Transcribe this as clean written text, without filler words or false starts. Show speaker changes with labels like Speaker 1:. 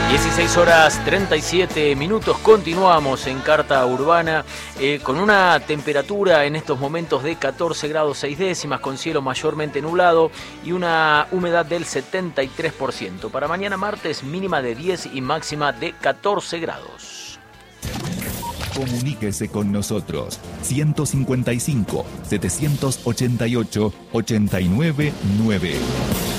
Speaker 1: 16 horas 37 minutos, continuamos en Carta Urbana con una temperatura en estos momentos de 14 grados 6 décimas, con cielo mayormente nublado y una humedad del 73%. Para mañana martes, mínima de 10 y máxima de 14 grados.
Speaker 2: Comuníquese con nosotros. 155 788 899.